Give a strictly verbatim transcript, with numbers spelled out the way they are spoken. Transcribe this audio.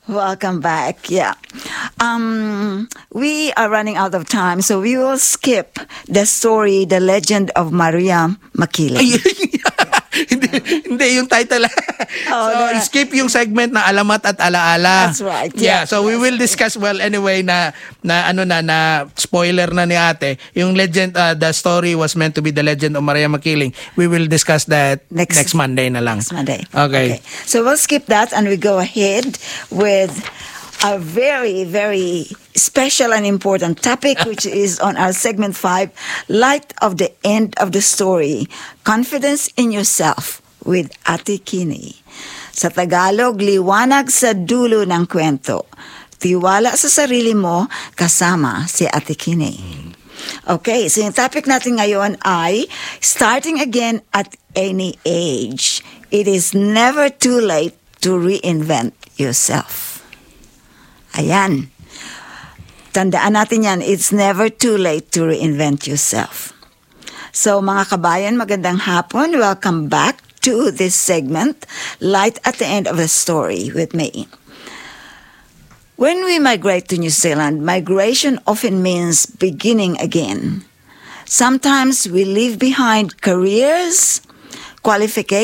Welcome back. Yeah. Um, we are running out of time, so we will skip the story, The Legend of Maria Makiling. hindi, hindi yung title. Oh, so, the- skip yung segment na alamat at alaala. That's right. Yeah, Yeah, so we will discuss, well, anyway, na, na ano na, na spoiler na ni ate, yung legend, uh, the story was meant to be The Legend of Maria Makiling. We will discuss that next, Next- next Monday na lang. Next Monday. Okay. So we'll skip that and we go ahead with a very, very special and important topic, which is on our segment five, Light of the End of the Story, Confidence in Yourself with Ate Kini. Sa Tagalog, liwanag sa dulo ng kwento. Tiwala sa sarili mo kasama si Ate Kini. Okay, so yung topic natin ngayon ay starting again at any age. It is never too late to reinvent yourself. Ayan. Tandaan natin yan, it's never too late to reinvent yourself. So mga kabayan, magandang hapon. Welcome back to this segment, Light at the End of the Story with me. When we migrate to New Zealand, migration often means beginning again. Sometimes we leave behind careers, qualifications,